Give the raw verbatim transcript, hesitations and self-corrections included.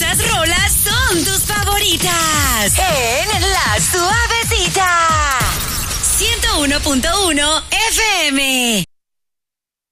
estas rolas son tus favoritas. En La Suavecita. ciento uno punto uno F M.